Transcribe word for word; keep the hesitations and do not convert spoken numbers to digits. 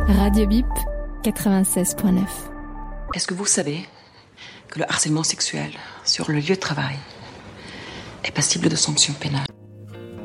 Radio Bip quatre-vingt-seize point neuf. Est-ce que vous savez que le harcèlement sexuel sur le lieu de travail est passible de sanctions pénales?